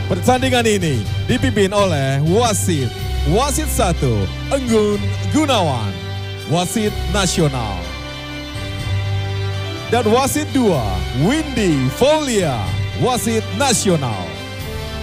Pertandingan ini dipimpin oleh wasit. Wasit 1, Enggun Gunawan, wasit nasional. Dan wasit 2, Windy Folia, wasit nasional.